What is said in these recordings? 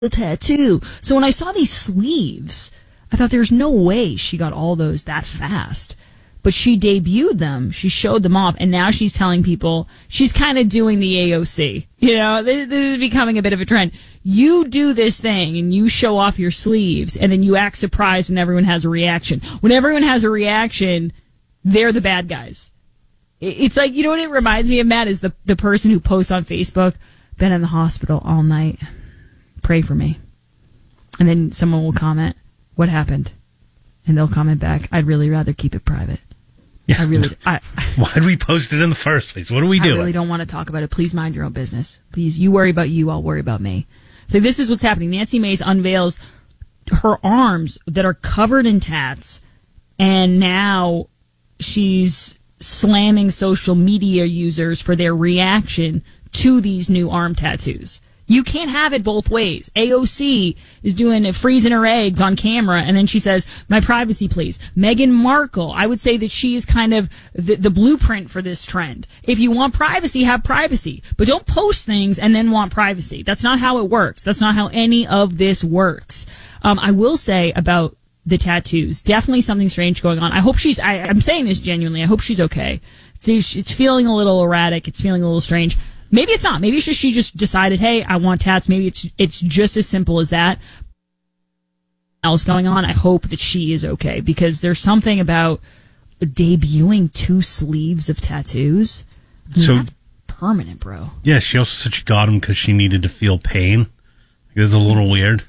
the tattoo. So when I saw these sleeves, I thought there's no way she got all those that fast. But she debuted them, she showed them off, and now she's telling people she's kind of doing the AOC. You know, this is becoming a bit of a trend. You do this thing and you show off your sleeves, and then you act surprised when everyone has a reaction. When everyone has a reaction, they're the bad guys. It's like, you know what it reminds me of, Matt, is the person who posts on Facebook, been in the hospital all night, pray for me. And then someone will comment, what happened? And they'll comment back, I'd really rather keep it private. Yeah. Why'd we post it in the first place? What are we doing? I really don't want to talk about it. Please mind your own business. Please, you worry about you, I'll worry about me. So this is what's happening. Nancy Mace unveils her arms that are covered in tats, and now she's slamming social media users for their reaction to these new arm tattoos. You can't have it both ways. AOC is doing freezing her eggs on camera, and then she says, my privacy, please. Meghan Markle, I would say that she is kind of the blueprint for this trend. If you want privacy, have privacy. But don't post things and then want privacy. That's not how it works. That's not how any of this works. I will say about the tattoos, definitely something strange going on. I hope I'm saying this genuinely, I hope she's okay. It's feeling a little erratic. It's feeling a little strange. Maybe it's not. Maybe it's just she just decided, hey, I want tats. Maybe it's just as simple as that. Else going on, I hope that she is okay, because there's something about debuting 2 sleeves of tattoos. I mean, that's permanent, bro. Yeah, she also said she got them because she needed to feel pain. It's a little weird.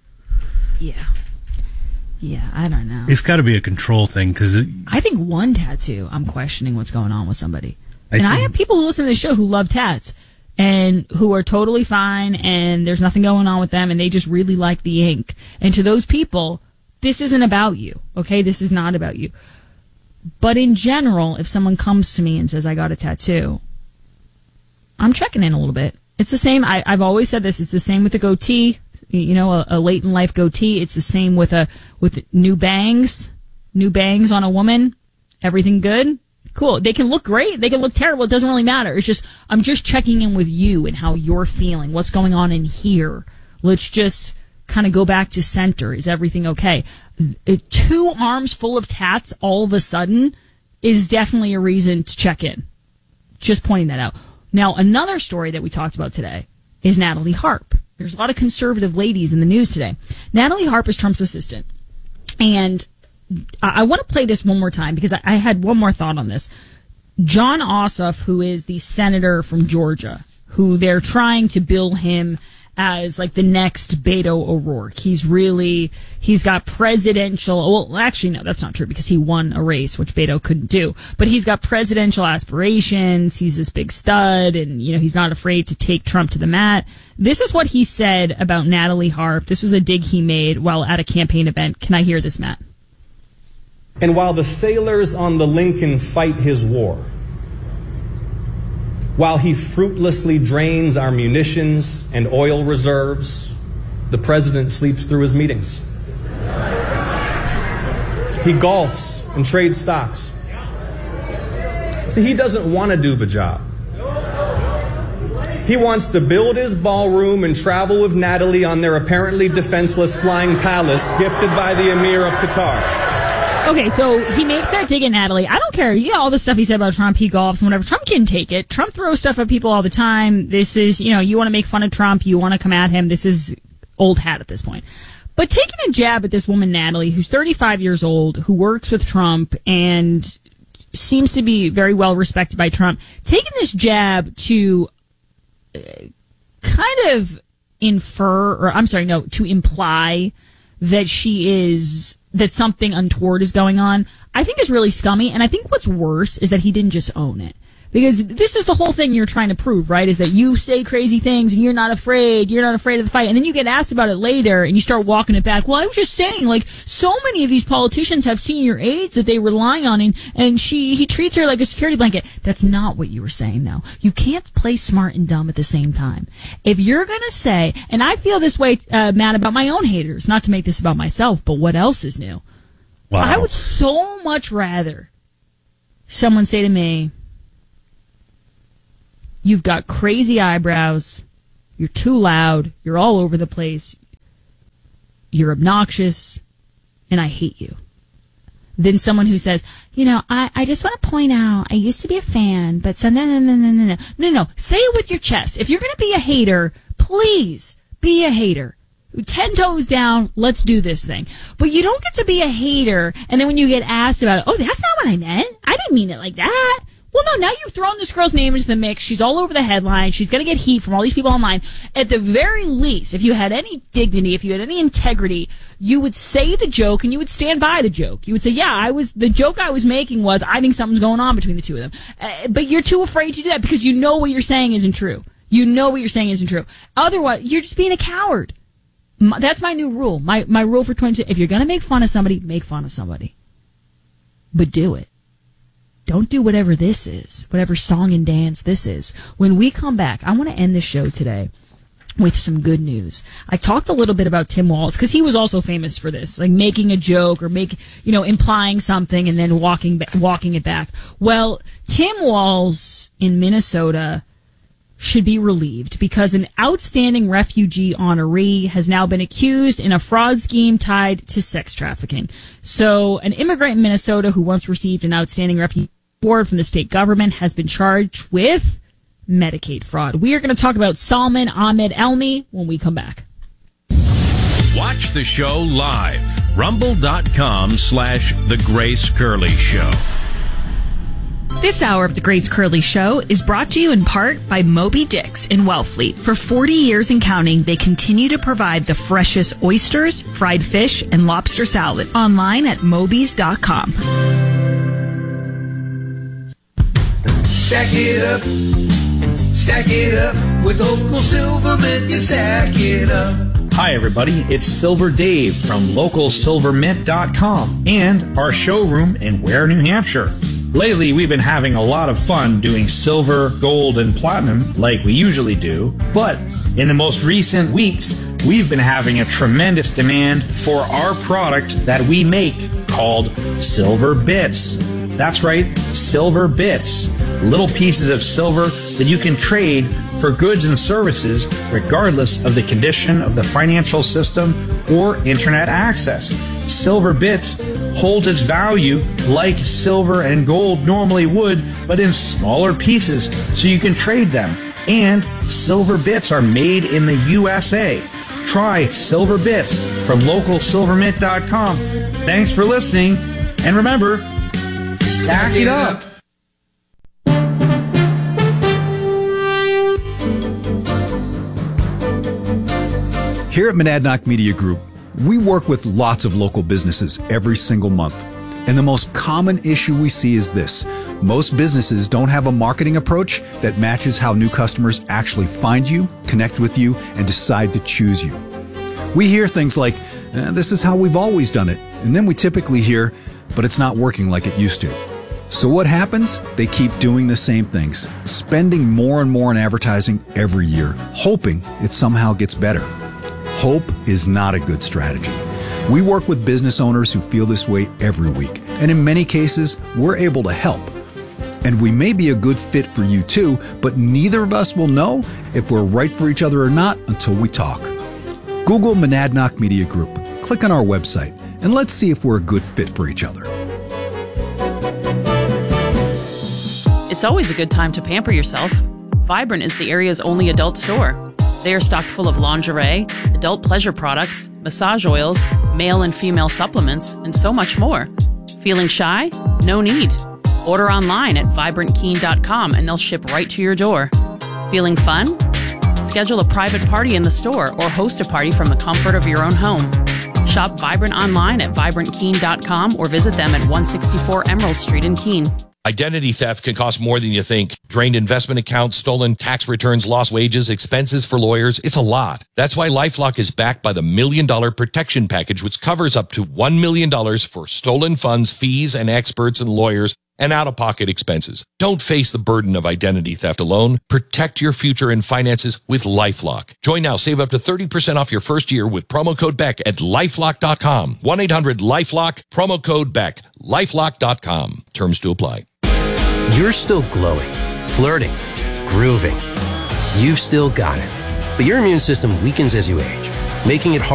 Yeah, I don't know. It's got to be a control thing, because I think one tattoo, I'm questioning what's going on with somebody. I have people who listen to the show who love tats and who are totally fine, and there's nothing going on with them, and they just really like the ink. And to those people, this isn't about you, okay? This is not about you. But in general, if someone comes to me and says, I got a tattoo, I'm checking in a little bit. It's the same. I've always said this. It's the same with a goatee, you know, a late in life goatee. It's the same with new bangs on a woman. Everything good? Cool. They can look great. They can look terrible. It doesn't really matter. It's just, I'm just checking in with you and how you're feeling. What's going on in here? Let's just kind of go back to center. Is everything okay? 2 arms full of tats all of a sudden is definitely a reason to check in. Just pointing that out. Now, another story that we talked about today is Natalie Harp. There's a lot of conservative ladies in the news today. Natalie Harp is Trump's assistant. And I want to play this one more time because I had one more thought on this. Jon Ossoff, who is the senator from Georgia, who they're trying to bill him as like the next Beto O'Rourke. He's got presidential, well, actually, no, that's not true because he won a race, which Beto couldn't do. But he's got presidential aspirations. He's this big stud, and, you know, he's not afraid to take Trump to the mat. This is what he said about Natalie Harp. This was a dig he made while at a campaign event. Can I hear this, Matt? And while the sailors on the Lincoln fight his war, while he fruitlessly drains our munitions and oil reserves, the president sleeps through his meetings. He golfs and trades stocks. See, he doesn't want to do the job. He wants to build his ballroom and travel with Natalie on their apparently defenseless flying palace gifted by the Emir of Qatar. Okay, so he makes that dig at Natalie. I don't care. All the stuff he said about Trump, he golfs and whatever. Trump can take it. Trump throws stuff at people all the time. This is, you want to make fun of Trump. You want to come at him. This is old hat at this point. But taking a jab at this woman, Natalie, who's 35 years old, who works with Trump and seems to be very well respected by Trump, taking this jab to kind of to imply that that something untoward is going on, I think is really scummy. And I think what's worse is that he didn't just own it. Because this is the whole thing you're trying to prove, right? Is that you say crazy things and you're not afraid of the fight. And then you get asked about it later and you start walking it back. Well, I was just saying, like, so many of these politicians have senior aides that they rely on, and he treats her like a security blanket. That's not what you were saying, though. You can't play smart and dumb at the same time. If you're going to say, and I feel this way, Matt, about my own haters, not to make this about myself, but what else is new? Wow. I would so much rather someone say to me, you've got crazy eyebrows, you're too loud, you're all over the place, you're obnoxious, and I hate you. Than someone who says, I just want to point out, I used to be a fan, but so no. Say it with your chest. If you're going to be a hater, please be a hater. 10 toes down, let's do this thing. But you don't get to be a hater, and then when you get asked about it, oh, that's not what I meant. I didn't mean it like that. Well, no, now you've thrown this girl's name into the mix. She's all over the headline. She's going to get heat from all these people online. At the very least, if you had any dignity, if you had any integrity, you would say the joke and you would stand by the joke. You would say, the joke I was making was, I think something's going on between the two of them. But you're too afraid to do that because you know what you're saying isn't true. You know what you're saying isn't true. Otherwise, you're just being a coward. That's my new rule. My rule for 22. If you're going to make fun of somebody, make fun of somebody. But do it. Don't do whatever this is, whatever song and dance this is. When we come back, I want to end the show today with some good news. I talked a little bit about Tim Walz because he was also famous for this, like making a joke or implying something and then walking it back. Well, Tim Walz in Minnesota should be relieved because an outstanding refugee honoree has now been accused in a fraud scheme tied to sex trafficking. So an immigrant in Minnesota who once received an outstanding refugee award from the state government has been charged with Medicaid fraud. We are going to talk about Salman Ahmed Elmi when we come back. Watch the show live. Rumble.com/The Grace Curley Show. This hour of The Grace Curley Show is brought to you in part by Moby Dick's in Wellfleet. For 40 years and counting, they continue to provide the freshest oysters, fried fish, and lobster salad. Online at Mobies.com. Stack it up, with Local Silvermint, you stack it up. Hi everybody, it's Silver Dave from LocalSilverMint.com and our showroom in Ware, New Hampshire. Lately, we've been having a lot of fun doing silver, gold, and platinum like we usually do, but in the most recent weeks, we've been having a tremendous demand for our product that we make called Silver Bits. That's right, Silver Bits. Little pieces of silver that you can trade for goods and services regardless of the condition of the financial system or internet access. Silver Bits holds its value like silver and gold normally would, but in smaller pieces so you can trade them. And Silver Bits are made in the USA. Try Silver Bits from LocalSilverMint.com. Thanks for listening, and remember, stack it up. Here at Monadnock Media Group, we work with lots of local businesses every single month. And the most common issue we see is this. Most businesses don't have a marketing approach that matches how new customers actually find you, connect with you, and decide to choose you. We hear things like, this is how we've always done it. And then we typically hear, but it's not working like it used to. So what happens? They keep doing the same things, spending more and more on advertising every year, hoping it somehow gets better. Hope is not a good strategy. We work with business owners who feel this way every week, and in many cases, we're able to help. And we may be a good fit for you too, but neither of us will know if we're right for each other or not until we talk. Google Monadnock Media Group, click on our website, and let's see if we're a good fit for each other. It's always a good time to pamper yourself. Vibrant is the area's only adult store. They are stocked full of lingerie, adult pleasure products, massage oils, male and female supplements, and so much more. Feeling shy? No need. Order online at VibrantKeen.com and they'll ship right to your door. Feeling fun? Schedule a private party in the store or host a party from the comfort of your own home. Shop Vibrant online at VibrantKeen.com or visit them at 164 Emerald Street in Keene. Identity theft can cost more than you think. Drained investment accounts, stolen tax returns, lost wages, expenses for lawyers. It's a lot. That's why LifeLock is backed by the $1 Million Protection Package, which covers up to $1 million for stolen funds, fees, and experts and lawyers and out-of-pocket expenses. Don't face the burden of identity theft alone. Protect your future and finances with LifeLock. Join now. Save up to 30% off your first year with promo code BECK at LifeLock.com. 1-800-LifeLock, promo code BECK, LifeLock.com. Terms to apply. You're still glowing, flirting, grooving. You've still got it. But your immune system weakens as you age, making it hard